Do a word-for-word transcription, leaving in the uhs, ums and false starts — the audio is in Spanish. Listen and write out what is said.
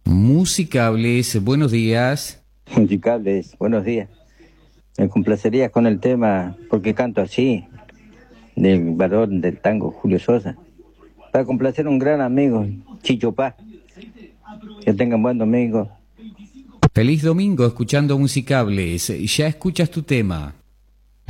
Musicables, buenos días. Musicables, buenos días. Me complacería con el tema Porque canto así, del varón del tango Julio Sosa, para complacer a un gran amigo, Chicho Paz. Que tengan buen domingo. Feliz domingo escuchando Musicables. Ya escuchas tu tema.